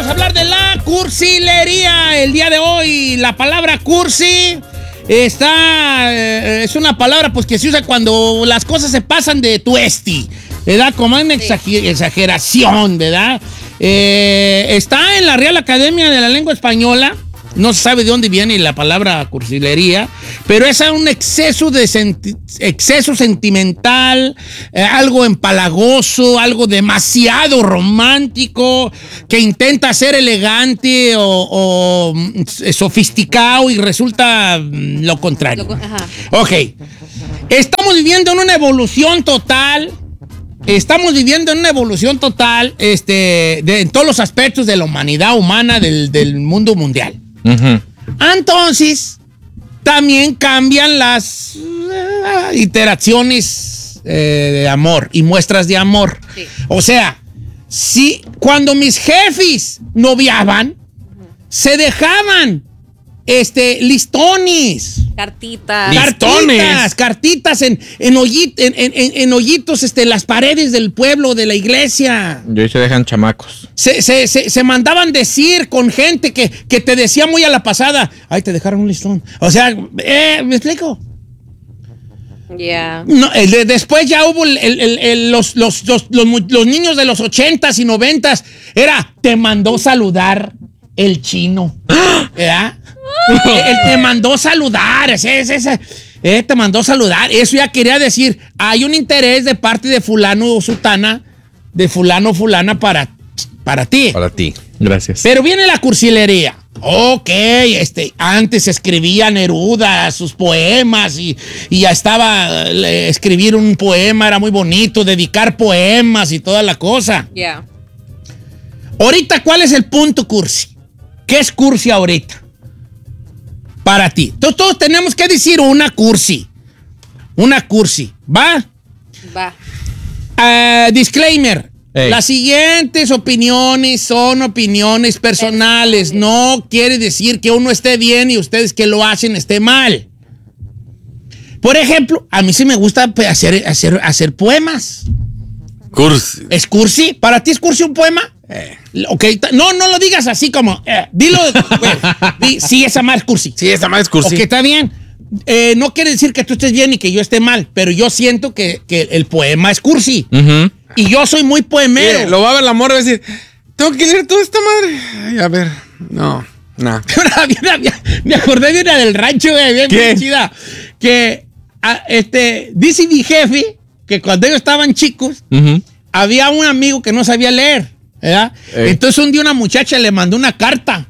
a hablar de la cursilería el día de hoy. La palabra cursi es una palabra pues que se usa cuando las cosas se pasan de tuesti, ¿verdad? Como en exageración, ¿verdad? Está en la Real Academia de la Lengua Española. No se sabe de dónde viene la palabra cursilería, pero es un exceso sentimental, algo empalagoso, algo demasiado romántico, que intenta ser elegante o sofisticado y resulta lo contrario. Ok. Estamos viviendo en una evolución total. En todos los aspectos de la humanidad humana, del mundo mundial. Uh-huh. Entonces, también cambian las iteraciones de amor y muestras de amor. Sí. O sea, cuando mis jefes noviaban, se dejaban listones. Cartitas en hoyitos, las paredes del pueblo, de la iglesia. Y hoy se dejan chamacos. Se mandaban decir con gente que te decía muy a la pasada, ay, te dejaron un listón. O sea, ¿me explico? Yeah. No, después ya hubo los niños de los 80s y 90s. Te mandó saludar el chino. ¿Verdad? Él te mandó saludar, te mandó saludar. Eso ya quería decir, hay un interés de parte de fulano o sutana, de fulano o fulana para ti. Para ti, gracias. Pero viene la cursilería. Ok, antes escribía Neruda sus poemas y ya estaba, escribir un poema era muy bonito, dedicar poemas y toda la cosa. Yeah. Ahorita, ¿cuál es el punto cursi? ¿Qué es cursi ahorita? Para ti. Entonces todos tenemos que decir una cursi. ¿Va? Va. Disclaimer. Hey. Las siguientes opiniones son opiniones personales. No quiere decir que uno esté bien y ustedes que lo hacen esté mal. Por ejemplo, a mí sí me gusta hacer poemas. Cursi. ¿Es cursi? ¿Para ti es cursi un poema? Ok, no lo digas así como, dilo, sí, esa más es cursi. Sí, esa más es cursi. Ok, está bien. No quiere decir que tú estés bien y que yo esté mal, pero yo siento que el poema es cursi. Uh-huh. Y yo soy muy poemero. Lo va a ver la morra y va a decir, tengo que leer toda esta madre. Ay, a ver, no. Me acordé de una del rancho, bien chida. Que dice mi jefe que cuando ellos estaban chicos, uh-huh, había un amigo que no sabía leer, ¿verdad? Entonces un día una muchacha le mandó una carta.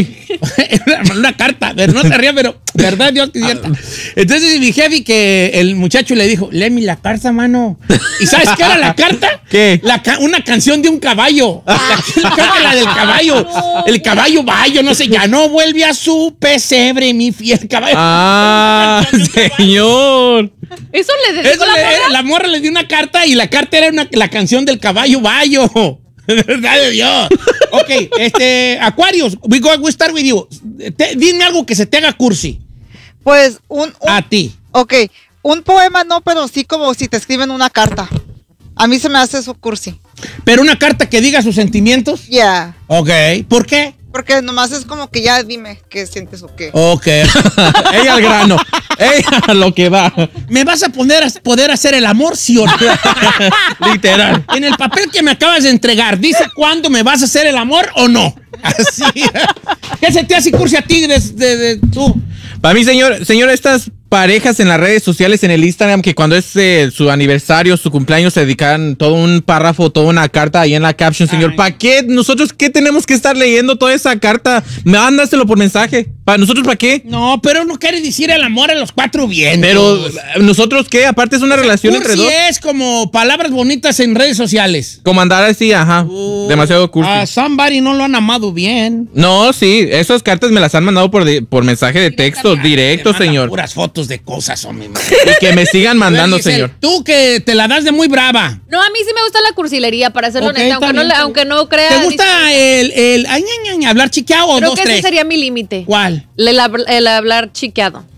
Una carta, no se ría, pero verdad, Dios que cierta. Entonces mi jefe, que el muchacho le dijo, léeme la carta, mano. ¿Y sabes qué era la carta? ¿Qué? Una canción de un caballo. La del caballo. El caballo bayo, no sé, ya no vuelve a su pesebre, mi fiel caballo. Ah, señor. Eso le dedicó la morra. La morra le dio una carta y la carta era la canción del caballo bayo. ¿Verdad de Dios? Ok, Aquarius, we start with you. Dime algo que se te haga cursi. Pues a ti. Ok, un poema no, pero sí como si te escriben una carta. A mí se me hace eso cursi. ¿Pero una carta que diga sus sentimientos? Ya. Yeah. Ok, ¿por qué? Porque nomás es como que ya dime qué sientes o qué. Ok. Ella al grano. Ella a lo que va. ¿Me vas a poder hacer el amor, sí o no? Literal. En el papel que me acabas de entregar, dice cuándo me vas a hacer el amor o no. Así. ¿Qué se te hace cursi a ti de tú? Para mí, señor, estas parejas en las redes sociales, en el Instagram, que cuando es su aniversario, su cumpleaños, se dedican todo un párrafo, toda una carta ahí en la caption, señor. ¿Para qué? ¿Nosotros qué tenemos que estar leyendo toda esa carta? Mándaselo por mensaje. ¿Para nosotros para qué? No, pero no quiere decir el amor a los cuatro vientos. Pero, ¿nosotros qué? Aparte es una relación entre dos. Es como palabras bonitas en redes sociales. Como andar así, ajá. Demasiado cursi. A somebody no lo han amado bien. No, sí. Esas cartas me las han mandado por mensaje de texto directo, señor. Puras fotos de cosas, hombre. Y que me sigan mandando, señor. Tú que te la das de muy brava. No, a mí sí me gusta la cursilería, para serlo honesta, aunque no crea. ¿Te gusta el hablar chiqueado o creo dos, que tres? Ese sería mi límite. ¿Cuál? El hablar chiqueado.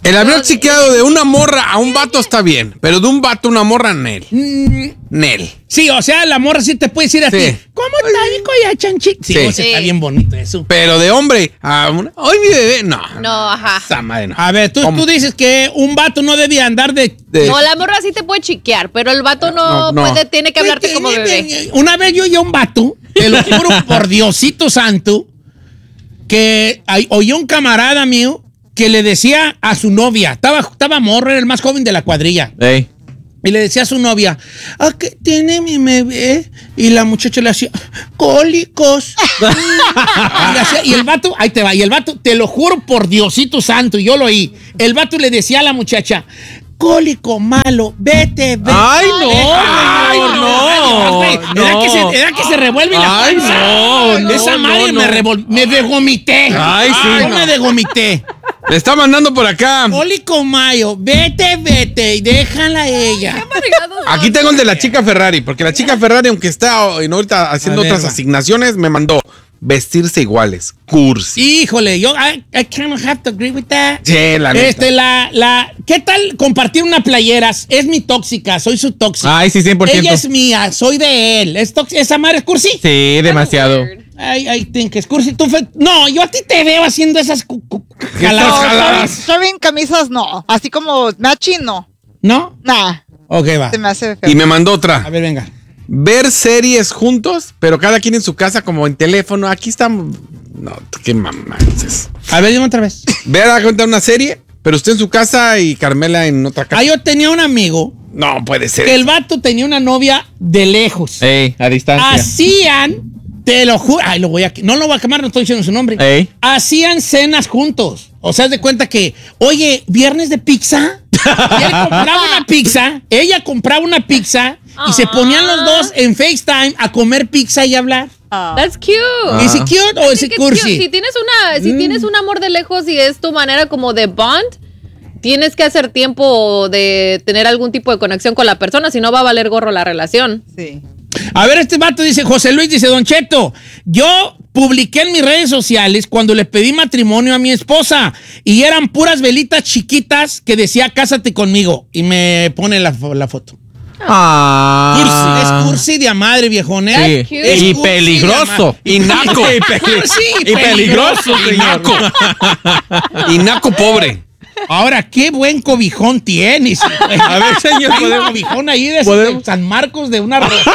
El haber chiqueado de una morra a un vato está bien, pero de un vato a una morra, Nel. Nel. Sí, o sea, la morra sí te puede decir a ti, ¿cómo está, hijo ya, chanchito? Sí, o sea, está bien bonito eso. Pero de hombre a una... ¡Ay, mi bebé! No. No, ajá. Esa madre no. A ver, tú dices que un vato no debía andar de... No, la morra sí te puede chiquear, pero el vato no puede, tiene que hablarte como bebé. Una vez yo oí a un vato, te lo juro por Diosito Santo, que oí a un camarada mío que le decía a su novia, estaba morro, era el más joven de la cuadrilla. Ey. Y le decía a su novia, ¿qué tiene mi bebé? Y la muchacha le hacía, cólicos. Y el vato, ahí te va, y el vato, te lo juro por Diosito Santo, yo lo oí. El vato le decía a la muchacha, cólico malo, vete. ¡Ay, no! ¿Era que se revuelve la panza? No, esa madre me degomité. Ay, sí. Yo me degomité. Le está mandando por acá. Cólico mayo, vete y déjala a ella. Aquí tengo el de la chica Ferrari, porque la chica Ferrari, aunque está ahorita haciendo otras asignaciones, me mandó vestirse iguales. Cursi. Híjole, I kind of have to agree with that. Sí, la neta. ¿Qué tal compartir una playera? Es mi tóxica, soy su tóxica. Ay, sí, 100%. Ella es mía, soy de él. ¿Esa madre es cursi? Sí, demasiado. I think es cursi. No, yo a ti te veo haciendo esas jaladas. Shoving camisas no. Así como matching no. ¿No? Nah. Ok, va. Se me hace feo. Y me mandó otra. A ver, venga. Ver series juntos, pero cada quien en su casa como en teléfono. Aquí estamos... No, qué mamances. A ver, dime otra vez. Ver a contar una serie, pero usted en su casa y Carmela en otra casa. Yo tenía un amigo No puede ser. que el vato tenía una novia de lejos. Ey, a distancia. Hacían, te lo juro, no lo voy a quemar, no estoy diciendo su nombre. Ey. Hacían cenas juntos. O sea, haz de cuenta que, oye, viernes de pizza. Y él compraba una pizza, ella compraba una pizza y se ponían los dos en FaceTime a comer pizza y hablar. That's cute. ¿Es it cute o es it cursi? Si tienes un amor de lejos y es tu manera como de bond, tienes que hacer tiempo de tener algún tipo de conexión con la persona, si no va a valer gorro la relación. Sí. A ver, este vato dice, José Luis dice, Don Cheto, yo publiqué en mis redes sociales cuando le pedí matrimonio a mi esposa y eran puras velitas chiquitas que decía, cásate conmigo. Y me pone la foto. Es cursi de a madre, viejón. Sí. Es Y cursi peligroso. Y naco. Sí, Y peligroso, Y señor. naco. Y naco pobre. Ahora, qué buen cobijón tienes. A ver, señor, Hay un ¿podemos? cobijón ahí de San Marcos de una rosa.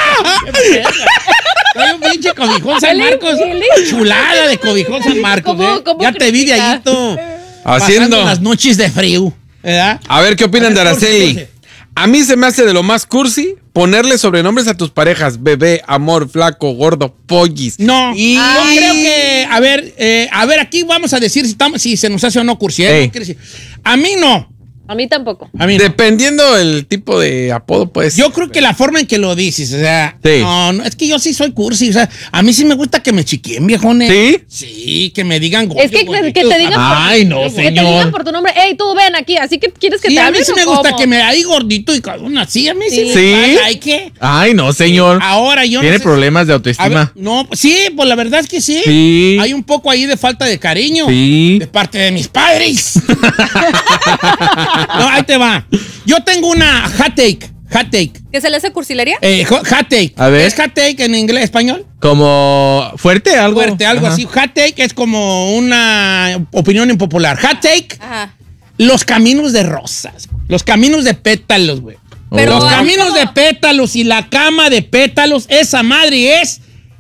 Hay un pinche cobijón San Marcos. Chulada de cobijón San Marcos. ¿Cómo Ya te vi de critica? allito. Haciendo. Pasando las noches de frío. ¿Verdad? A ver, ¿qué opinan de Araceli? Cursi. A mí se me hace de lo más cursi ponerle sobrenombres a tus parejas. Bebé, amor, flaco, gordo, pollis. No, Y- yo creo que, a ver, aquí vamos a decir si se nos hace o no cursi. ¿Eh? Ey. No quiere decir- A mí no. A mí tampoco. A mí no. Dependiendo el tipo de apodo, pues. Yo creo que la forma en que lo dices, o sea, Sí. no, es que yo sí soy cursi, o sea, a mí sí me gusta que me chiquien, viejones. ¿Sí? Sí, que me digan Es que te digan Ay, no, que te señor. digan por tu nombre, hey, tú ven aquí, así que quieres que Sí, te a mí hables sí o me gusta cómo? que me ahí gordito y cabrón así, a mí sí. Sí. Me hay que. Ay, no, señor. Ahora yo Tiene no sé- problemas de A autoestima. ver, no, sí, pues la verdad es que sí. Sí. Hay un poco ahí de falta de cariño. Sí. De parte de mis padres. No, ahí te va. Yo tengo una hot take. ¿Que se le hace cursilería? Hot take. A ver. ¿Es hot take en inglés, español? Como fuerte, algo. Fuerte, algo Ajá. así. Hot take es como una opinión impopular. Hot take, Ajá. los caminos de rosas. Los caminos de pétalos, güey. Pero Los así caminos como- de pétalos y la cama de pétalos, esa madre es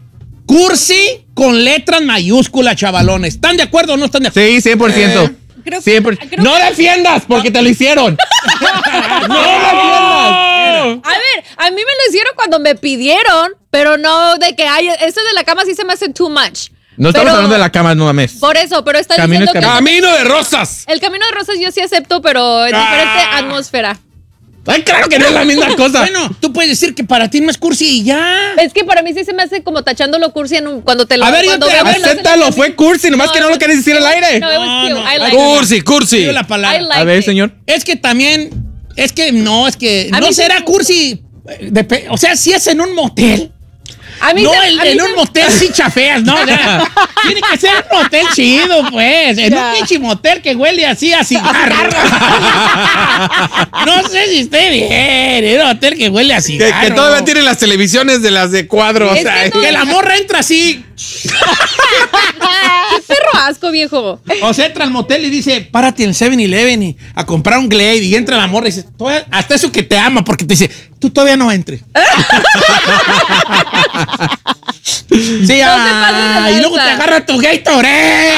cursi con letras mayúsculas, chavalones. ¿Están de acuerdo o no están de acuerdo? Sí, 100%. Creo que- 100%. creo No que- defiendas porque te lo hicieron. No defiendas. A ver, a mí me lo hicieron cuando me pidieron, pero no de que hay. Eso de la cama sí se me hace too much. No estamos Pero- hablando de la cama, no mames. Por eso, pero está Camino diciendo es que. ¡Camino de rosas! El camino de rosas yo sí acepto, pero en diferente atmósfera. Ay, claro que no es la misma cosa. Bueno, tú puedes decir que para ti no es cursi y ya. Es que para mí sí se me hace como tachándolo cursi cuando te lo A ver, yo cuando te- veo que lo hacen Acéptalo, así. fue cursi, nomás que no lo querés decir al aire. No, it was No, cute. no. I like Cursi, it. cursi. Digo la palabra. I like A ver, it. señor. Es que también, es que A no mí sí será me- cursi. O sea, si es en un motel. A mí no se- en a mí en se- un motel sí chafeas, no. O sea, tiene que ser un motel chido, pues. En un pinche motel que huele así a cigarro. No sé si esté bien. En un motel que huele a cigarro. Que todavía tiene las televisiones de las de cuadro. O Es sea, que no- Que la morra entra así. ¡Qué perro asco, viejo! O sea, entra al motel y dice, párate en el 7-Eleven a comprar un Glade. Y entra la morra y dice, hasta eso que te ama, porque te dice, tú todavía no entres. Sí, pasen de y luego te lanza. agarra tu Gatorade.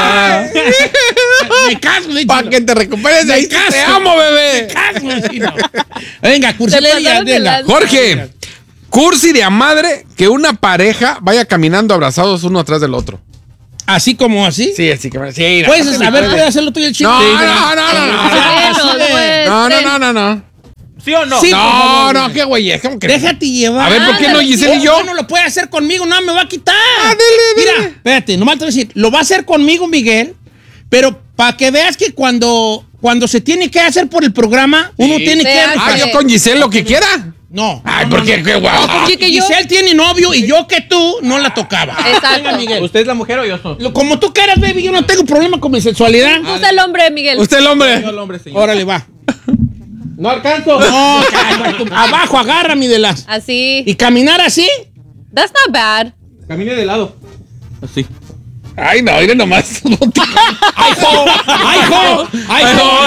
Me caso, de hecho. para que te recuperes de Me ahí. Te caso. amo, bebé. Me caso, así, no. Venga, cursilería, pasaron de venga. lanza. Jorge, cursi de a madre que una pareja vaya caminando abrazados uno atrás del otro. Así como así. Sí, así que sí. Puedes, a ver, puedes hacerlo tú y el chico. No, Sí, no, no, no, no. Menos, Así de- pues. No. ¿Sí o no? Sí, por No, favor, no, güey. qué güey es. ¿Cómo que? Déjate llevar. A ver, ¿por qué no Giselle y yo? No lo puede hacer conmigo, no me va a quitar. dile. Mira, espérate, nomás te voy a decir, lo va a hacer conmigo, Miguel, pero para que veas que cuando se tiene que hacer por el programa, uno tiene Se que... hace. Ah, yo con Giselle lo que quiera. No. Ay, no, ¿por no, qué? no. Qué guapo. Oye, que yo- Giselle tiene novio y yo que tú no la tocaba. Exacto. Venga, Miguel. ¿Usted es la mujer o yo soy? Como tú quieras, baby, yo no tengo problema con mi sexualidad. Tú eres el hombre, Miguel. Usted el hombre. Yo el hombre, señor. Órale, va. No alcanzo. No, calma, tú, abajo, agárrame de las... Así. Y caminar así. That's not bad. Camine de lado. Así. Ay, no, mire nomás. ¡Ay, jo! ¡Ay, jo! ¡Ay,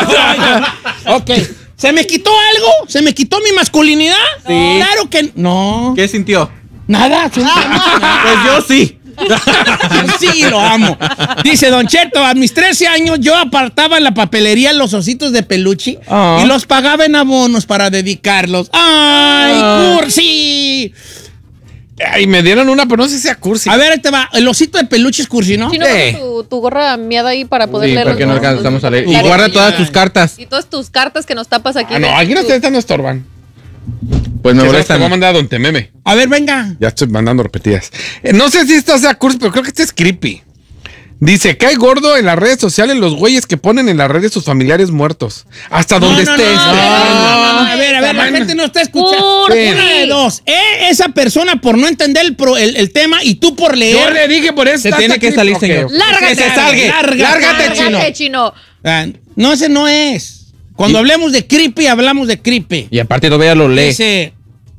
jo! Ok. ¿Se me quitó algo? ¿Se me quitó mi masculinidad? Sí. Claro que no. ¿Qué sintió? Nada. Pues yo sí. Sí, lo amo. Dice Don Cheto, a mis 13 años yo apartaba en la papelería los ositos de peluche y los pagaba en abonos para dedicarlos. ¡Ay, cursi! Ay, me dieron una, pero no sé si sea cursi. A ver, ahí te va. El osito de peluche es cursi, ¿no? Si no, tu gorra miada ahí para poder Sí, leer porque no alcanzamos a leer. Y Claro, guarda ya. todas tus cartas. Y todas tus cartas que nos tapas aquí. Ah, no, aquí no no estorban. Pues me Te voy a molestan. mandar a Don Tememe. A ver, venga. Ya estoy mandando repetidas. No sé si esta sea cursi, pero creo que esta es creepy. Dice, cae gordo en las redes sociales los güeyes que ponen en las redes sus familiares muertos. Hasta donde estés. A ver, la gente no está escuchando. Cursi. Una de dos. Esa persona por no entender el tema y tú por leer. Yo le dije por eso. Se tiene que salir, señor. Lárgate. Que se salga. Lárgate, chino. Lárgate, chino. Ah, no, ese no es. Cuando hablemos de creepy, hablamos de creepy. Y aparte todavía lo lee. Dice,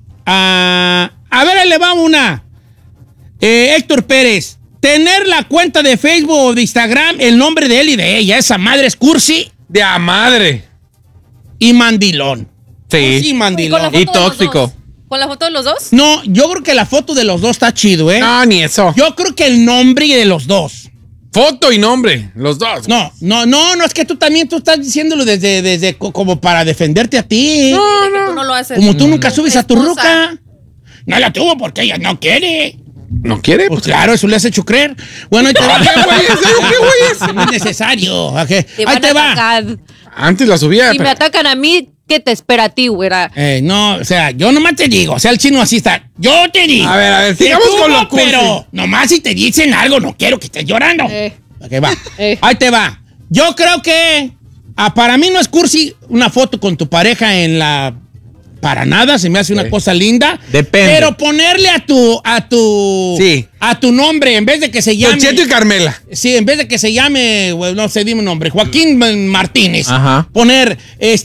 a ver, ahí le va una. Héctor Pérez, tener la cuenta de Facebook o de Instagram, el nombre de él y de ella, esa madre es cursi De a madre. y mandilón. Cursi y Sí. mandilón. Con la foto Y de los tóxico. dos. ¿Con la foto de los dos? No, yo creo que la foto de los dos está chido, ¿eh? No, ni eso. Yo creo que el nombre de los dos. Foto y nombre, los dos. No, es que tú estás diciéndolo desde como para defenderte a ti. Que tú no lo haces. Como tú nunca subes a tu Esposa. ruca. No la tuvo porque ella no quiere. ¿No quiere? Pues claro, eso le has hecho creer. Bueno, ahí te va. ¿Qué güey es? ¿Qué güey es? No es necesario. Ok. Te Ahí van te a va. atacar. Antes la subía. Si me pero- atacan a mí, ¿qué te espera a ti, güera? No, o sea, yo nomás te digo, o sea, el chino así está. Yo te digo. A ver, Te sigamos tuvo, con lo cursi. Pero nomás si te dicen algo, no quiero que estés llorando. Ok, va. Ahí te va. Yo creo que para mí no es cursi una foto con tu pareja en la... Para nada, se me hace una cosa linda. Depende. Pero ponerle a tu Sí. a tu nombre, en vez de que se llame... Don Cheto y Carmela. Sí, en vez de que se llame, bueno, no sé, dime un nombre, Joaquín Martínez. Ajá. Poner,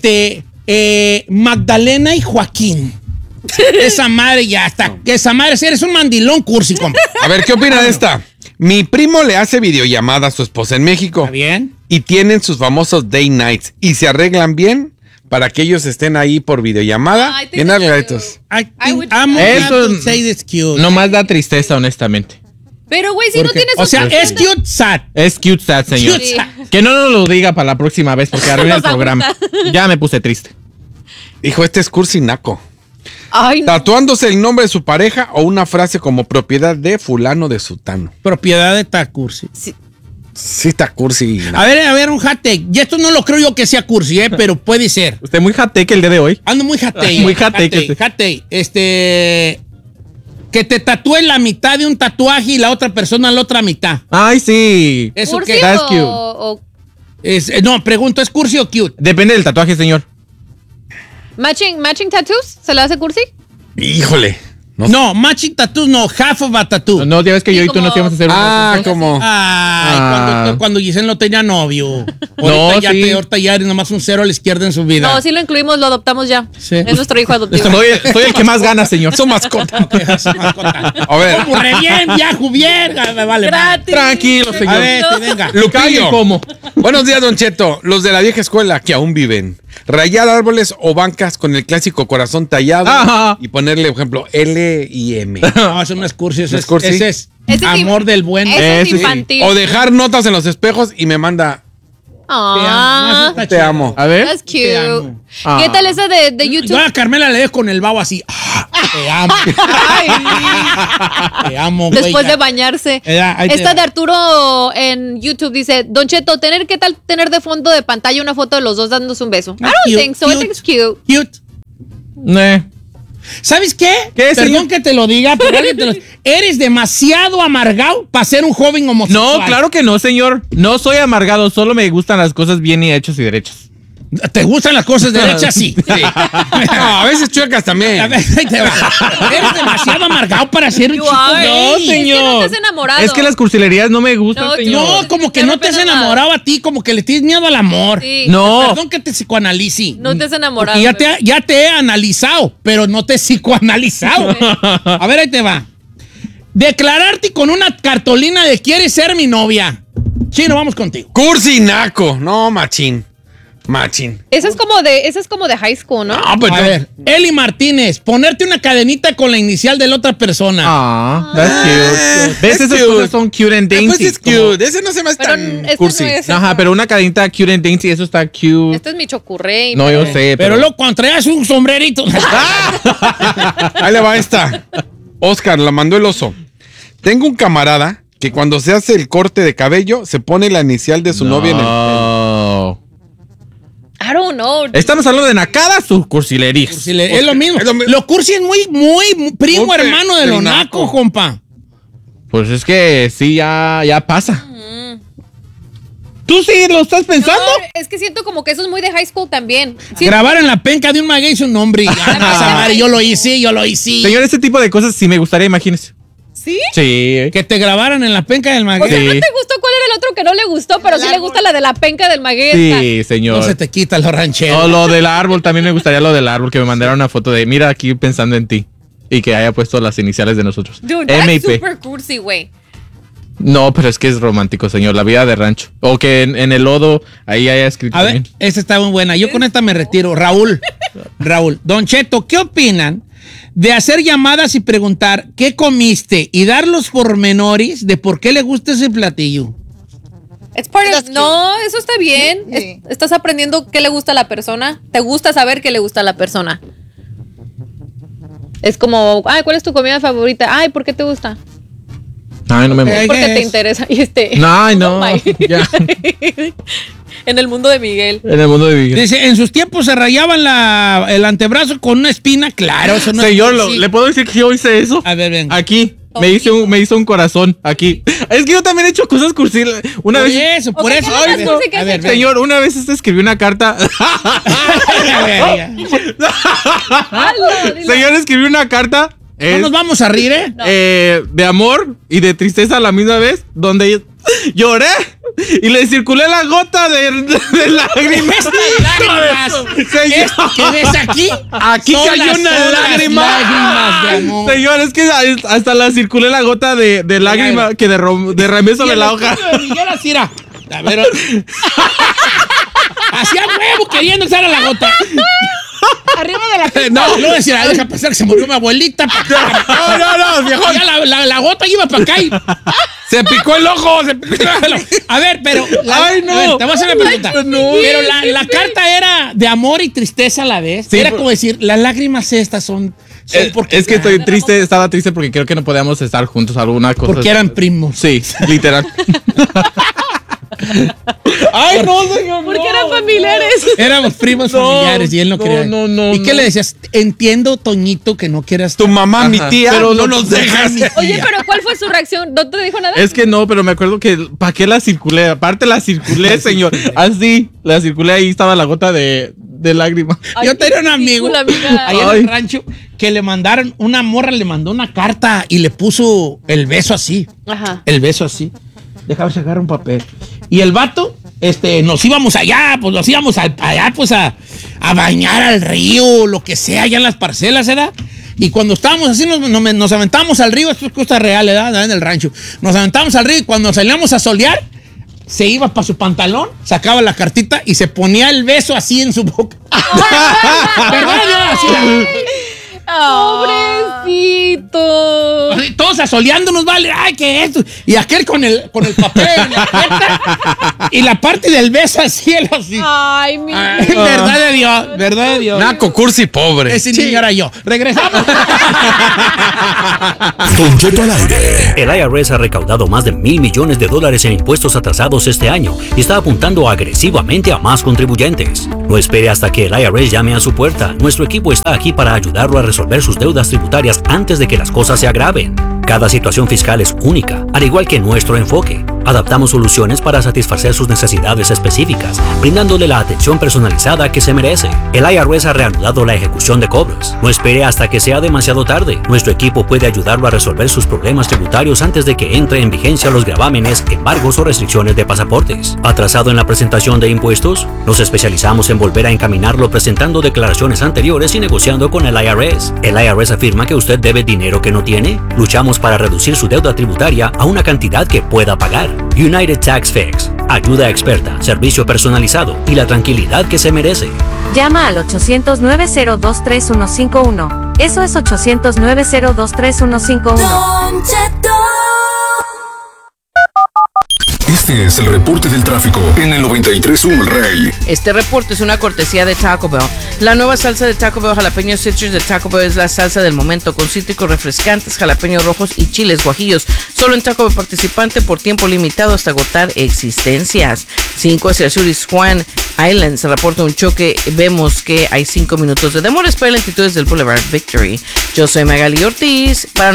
Magdalena y Joaquín. Esa madre ya está. Esa madre, eres un mandilón cursi, compa. A ver, ¿qué opina de esta? Mi primo le hace videollamada a su esposa en México. ¿Está bien? Y tienen sus famosos day nights. Y se arreglan bien para que ellos estén ahí por videollamada. Ay, Bien te arregladitos. I would- Eso say this cute. no más da tristeza, honestamente. Pero, güey, si no tienes... O sea, otra es cuenta- cute sad. Es cute sad, señor. Cute sad. Que no nos lo diga para la próxima vez porque arruina el Nos programa. aguanta. Ya me puse triste. Dijo, este es cursi naco. Ay, no. Tatuándose el nombre de su pareja o una frase como propiedad de fulano de sutano. Propiedad de esta cursi. Sí está cursi. A ver, un hot take. Y esto no lo creo yo que sea cursi, pero puede ser. Usted muy jateque el día de hoy. Ando muy hot take. Muy hot take. Hot take. Que te tatúen la mitad de un tatuaje y la otra persona la otra mitad. Ay, sí. ¿Eso ¿Cursi qué? That's cute. o No, pregunto, ¿es cursi o cute? Depende del tatuaje, señor. matching tattoos? ¿Se le hace cursi? Híjole. No, matching tattoos, no, half of a tattoo. No, ya ves que Sí, yo y tú como- nos íbamos a hacer como. Ay, cuando Giselle no tenía novio. Ahorita, sí. ahorita ya eres nomás un cero a la izquierda en su vida. No, sí lo incluimos, lo adoptamos ya. Sí. Es nuestro hijo adoptivo. Soy el que más gana, señor. Son mascotas. A ver. Como re bien, viajo bien. Vale, Gratis. Tranquilo, a señor. ver, venga. Lupillo. ¿Cómo? Buenos días, Don Cheto. Los de la vieja escuela que aún viven. Rayar árboles o bancas con el clásico corazón tallado. Ajá. Y ponerle, por ejemplo, L y M. No, eso no es cursi, eso ¿No es, es cursi? ese es Ese es amor del bueno. Ese es Eso sí. infantil. O dejar notas en los espejos y me manda, Ah, te amo. A ver. that's Te cute. amo. ¿Qué tal ese de Yo YouTube? a Carmela le dejo con el babo así. Te amo. Te amo, güey. Después de bañarse. Ahí te Esta va. de Arturo en YouTube dice, Don Cheto, ¿qué tal tener de fondo de pantalla una foto de los dos dándose un beso? I don't Cute, think so. I think it's cute. Cute. ¿Sabes qué? ¿Qué, Perdón señor? que te lo diga, pero alguien te lo... Eres demasiado amargado para ser un joven homosexual. No, claro que no, señor. No soy amargado, solo me gustan las cosas bien hechas y derechas. ¿Te gustan las cosas derechas? Sí. No, a veces chuecas A también. ver, ahí te va. Eres demasiado amargado para ser un You chico are. gay. Es que no te has enamorado. Es que las cursilerías no me gustan, No, señor. No, como que no te has enamorado a ti, como que le tienes miedo al amor. Sí. No. Perdón que te psicoanalice. No te has enamorado. Porque ya te he analizado, pero no te he psicoanalizado. A ver, ahí te va. Declararte con una cartolina de ¿quieres ser mi novia? Chino, vamos contigo. Cursi naco. No, machín. Machín. Esa es como de high school, ¿no? No, pues A ver, Eli Martínez, ponerte una cadenita con la inicial de la otra persona. Ah, that's cute. ¿Ves? Es Esas cute. cosas son cute and dainty. Pues es como- cute. Ese no se me hace Pero tan este cursi. no es. Ajá, pero una cadenita cute and dainty, eso está cute. Este es mi chocurrey. No, yo sé, Pero luego cuando traías un sombrerito. Ahí le va esta. Oscar, la mandó el oso. Tengo un camarada que cuando se hace el corte de cabello se pone la inicial de su novia en el pelo. I don't know. Estamos hablando de nacadas o cursilerías. Es lo mismo. Es lo mismo. Lo cursi es muy primo Muy hermano de del lo naco. naco, compa. Pues es que sí, ya pasa. ¿Tú sí lo estás pensando? No, es que siento como que eso es muy de high school también. Sí, Grabar en la penca de un maguey su nombre. Esa madre, yo lo hice. Señor, ese tipo de cosas sí me gustaría, imagínese. ¿Sí? Sí. Que te grabaran en la penca del O sea, maguey. Sí. ¿no te gustó cuál era el otro que no le gustó? Pero sí le gusta la de la penca del maguey. Sí, No señor. se te quita los rancheros. O lo del árbol, también me gustaría lo del árbol, que me mandaran una foto de, mira aquí pensando en ti. Y que haya puesto las iniciales de nosotros. Dude, that's MIP. super cursi, güey. No, pero es que es romántico, señor, la vida de rancho. O que en el lodo ahí haya escrito A ver, también. esta está muy buena. Yo con esta me retiro. Raúl, Don Cheto, ¿qué opinan de hacer llamadas y preguntar qué comiste y dar los pormenores de por qué le gusta ese platillo? It's part of- That's cute. no, eso está bien. Sí. Estás aprendiendo qué le gusta a la persona. Te gusta saber qué le gusta a la persona. Es como, ay, ¿cuál es tu comida favorita? Ay, ¿por qué te gusta? Ay, no me Ay, Porque guess. te interesa. Y Ay, no. Oh my. Ya. En el mundo de Miguel. En el mundo de Miguel. Dice, en sus tiempos se rayaban el antebrazo con una espina. Claro, eso no Señor, es... Sí. ¿le puedo decir que yo hice eso? A ver, ven. Aquí. Me hizo un corazón. Aquí. Es que yo también he hecho cosas cursi. Una Por vez. eso, por Ok, eso. ¿qué A más ver, cursi que a has ver, hecho? ven. Señor, una vez escribí una carta. A ver, ya. Señor, escribí una carta. No nos vamos a rir, ¿eh? De amor y de tristeza a la misma vez, donde lloré y le circulé la gota de lágrimas. Lágrimas. Señor, Esto que ves aquí. Aquí son cayó las una solas lágrima. lágrimas de amor. Señor, es que hasta la circulé la gota de lágrima que derramé sobre la hoja. Miguel así era. A ver. Hacía huevo queriendo echar a la gota. Arriba de la copa. No, luego decía, deja pasar que se murió mi abuelita. No, viejo. Ya la gota iba para acá y... Se picó el ojo. Se picó el ojo. A ver, pero... Ay, no. A ver, te voy a hacer una pregunta. No. Pero la carta era de amor y tristeza a la vez. Sí, era por- como decir, las lágrimas estas son porque... Es que estoy triste, estaba triste porque creo que no podíamos estar juntos alguna cosa. Porque eran primos. Sí, literal. Ay, no, señor. Porque no. eran familiares. Éramos primos No, familiares y él no no, quería. no, ¿Y qué no. le decías? Entiendo, Toñito, que no quieras... Tu mamá, mi Ajá. tía, Pero no no- nos dejas. Oye, pero ¿cuál fue su reacción? ¿No te dijo nada? Es que no, pero me acuerdo que ¿para qué la circulé? Aparte la circulé, señor. Así, la circulé ahí estaba la gota de de lágrimas. Yo tenía un amigo ahí en el rancho que una morra le mandó una carta y le puso el beso así. Ajá. El beso así. Déjame sacar un papel. Y el vato, nos íbamos allá, pues nos íbamos allá, pues a bañar al río, lo que sea, allá en las parcelas, ¿verdad? Y cuando estábamos así, nos aventábamos al río, esto es cosa real, ¿verdad? En el rancho. Nos aventábamos al río y cuando salíamos a solear, se iba para su pantalón, sacaba la cartita y se ponía el beso así en su boca. ¿Verdad? Así. ¡Pobrecito! Todos asoleándonos, vale. ¡Ay, qué es esto! Y aquel con el papel en la jeta y la parte del beso al cielo así. ¡Ay, mi Dios! Verdad de Dios, verdad de Dios. Naco, cursi, pobre. Ese niño era yo. Regresamos. Don Cheto al aire. El IRS ha recaudado más de $1,000 millones en impuestos atrasados este año y está apuntando agresivamente a más contribuyentes. No espere hasta que el IRS llame a su puerta. Nuestro equipo está aquí para ayudarlo a resolver sus deudas tributarias antes de que las cosas se agraven. Cada situación fiscal es única, al igual que nuestro enfoque. Adaptamos soluciones para satisfacer sus necesidades específicas, brindándole la atención personalizada que se merece. El IRS ha reanudado la ejecución de cobros. No espere hasta que sea demasiado tarde. Nuestro equipo puede ayudarlo a resolver sus problemas tributarios antes de que entre en vigencia los gravámenes, embargos o restricciones de pasaportes. ¿Atrasado en la presentación de impuestos? Nos especializamos en volver a encaminarlo presentando declaraciones anteriores y negociando con el IRS. ¿El IRS afirma que usted debe dinero que no tiene? Luchamos para reducir su deuda tributaria a una cantidad que pueda pagar. United Tax Fix. Ayuda experta, servicio personalizado y la tranquilidad que se merece. Llama al 800-902-3151. Eso es 800-902-3151. Don Cheto. Este es el reporte del tráfico en el 93.1 El Rey. Este reporte es una cortesía de Taco Bell. La nueva salsa de Taco Bell Jalapeño Citrus de Taco Bell es la salsa del momento, con cítricos refrescantes, jalapeños rojos y chiles guajillos. Solo en Taco Bell participante por tiempo limitado hasta agotar existencias. 5 hacia el sur y Swan Island se reporta un choque. Vemos que hay 5 minutos de demora. Espera lentitudes del Boulevard Victory. Yo soy Magali Ortiz para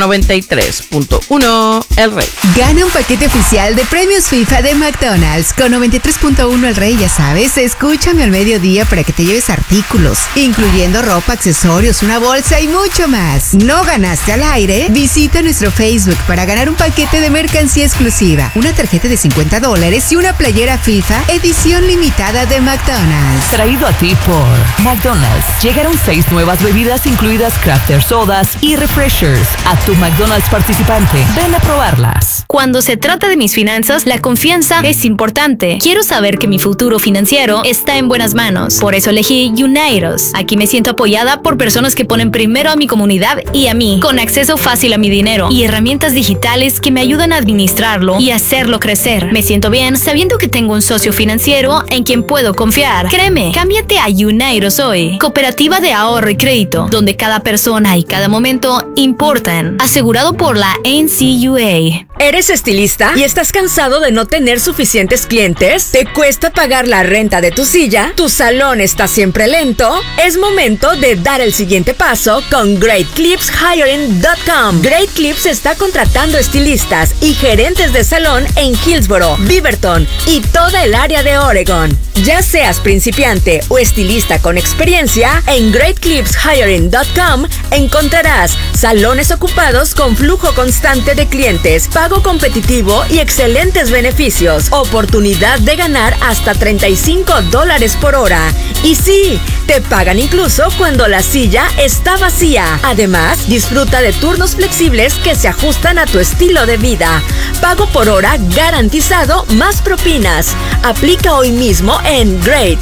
93.1 El Rey. Gana un paquete oficial de premios FIFA de McDonald's con 93.1 El Rey, ya sabes. Escúchame al mediodía para que te lleves artículos, incluyendo ropa, accesorios, una bolsa y mucho más. ¿No ganaste al aire? Visita nuestro Facebook para ganar un paquete de mercancía exclusiva, una tarjeta de $50 y una playera FIFA edición limitada de McDonald's. Traído a ti por McDonald's. Llegaron 6 nuevas bebidas incluidas Crafter Sodas y Refreshers a tu McDonald's participante. Ven a probarlas. Cuando se trata de mis finanzas, la confianza es importante. Quiero saber que mi futuro financiero está en buenas manos. Por eso elegí Unidos. Aquí me siento apoyada por personas que ponen primero a mi comunidad y a mí, con acceso fácil a mi dinero y herramientas digitales que me ayudan a administrarlo y hacerlo crecer. Me siento bien sabiendo que tengo un socio financiero en quien puedo confiar. Créeme, cámbiate a Unidos hoy. Cooperativa de ahorro y crédito, donde cada persona y cada momento importan. Asegurado por la NCUA. ¿Eres estilista y estás cansado de no tener suficientes clientes? ¿Te cuesta pagar la renta de tu silla? ¿Tu salón está siempre lento? Es momento de dar el siguiente paso con GreatClipsHiring.com. Great Clips está contratando estilistas y gerentes de salón en Hillsboro, Beaverton y toda el área de Oregon. Ya seas principiante o estilista con experiencia, en GreatClipsHiring.com encontrarás salones ocupados con flujo constante de clientes, pago competitivo y excelentes beneficios, oportunidad de ganar hasta $35 por hora. Y sí, te pagan incluso cuando la silla está vacía. Además, disfruta de turnos flexibles que se ajustan a tu estilo de vida. Pago por hora garantizado más propinas. Aplica hoy mismo en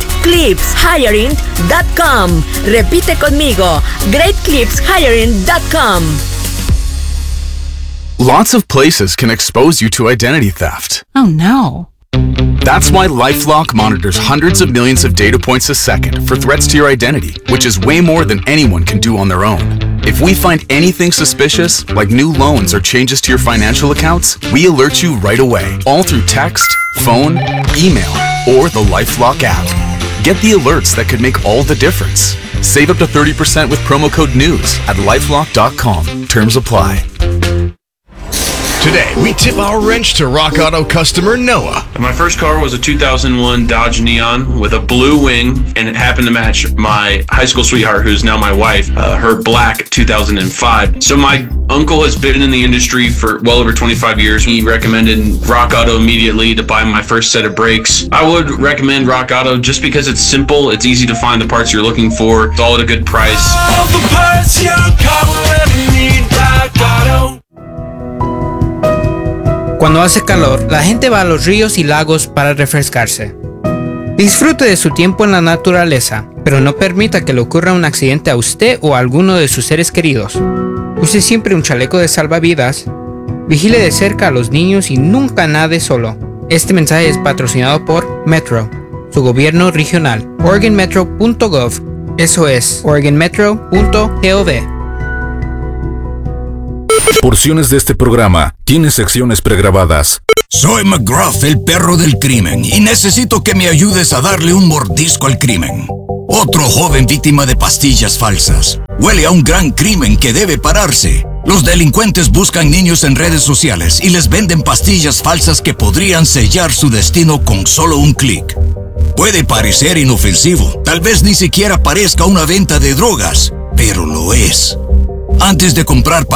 GreatClipsHiring.com. Repite conmigo, GreatClipsHiring.com. Lots of places can expose you to identity theft. Oh no. That's why LifeLock monitors hundreds of millions of data points a second for threats to your identity, which is way more than anyone can do on their own. If we find anything suspicious, like new loans or changes to your financial accounts, we alert you right away, all through text, phone, email, or the LifeLock app. Get the alerts that could make all the difference. Save up to 30% with promo code NEWS at LifeLock.com. Terms apply. Today, we tip our wrench to Rock Auto customer Noah. My first car was a 2001 Dodge Neon with a blue wing, and it happened to match my high school sweetheart, who's now my wife, her black 2005. So my uncle has been in the industry for well over 25 years. He recommended Rock Auto immediately to buy my first set of brakes. I would recommend Rock Auto just because it's simple, it's easy to find the parts you're looking for, it's all at a good price. All the parts your car will ever need, Rock Auto. Cuando hace calor, la gente va a los ríos y lagos para refrescarse. Disfrute de su tiempo en la naturaleza, pero no permita que le ocurra un accidente a usted o a alguno de sus seres queridos. Use siempre un chaleco de salvavidas, vigile de cerca a los niños y nunca nade solo. Este mensaje es patrocinado por Metro, su gobierno regional. OregonMetro.gov, eso es OregonMetro.gov. Porciones de este programa tiene secciones pregrabadas. Soy McGruff, el perro del crimen, y necesito que me ayudes a darle un mordisco al crimen. Otro joven víctima de pastillas falsas. Huele a un gran crimen que debe pararse. Los delincuentes buscan niños en redes sociales y les venden pastillas falsas que podrían sellar su destino con solo un clic. Puede parecer inofensivo, tal vez ni siquiera parezca una venta de drogas, pero lo es. Antes de comprar